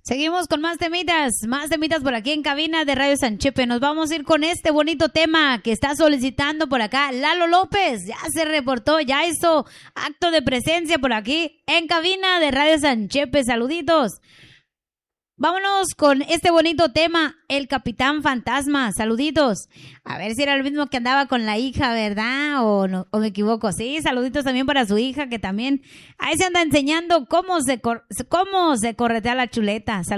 Seguimos con más temitas por aquí en cabina de Radio San Chepe. Nos vamos a ir con este bonito tema que está solicitando por acá Lalo López. Ya se reportó, ya hizo acto de presencia por aquí en cabina de Radio San Chepe. Saluditos. Vámonos con este bonito tema, El Capitán Fantasma. Saluditos. A ver si era el mismo que andaba con la hija, ¿verdad? O no, o me equivoco. Sí, saluditos también para su hija, que también ahí se anda enseñando cómo se corretea la chuleta.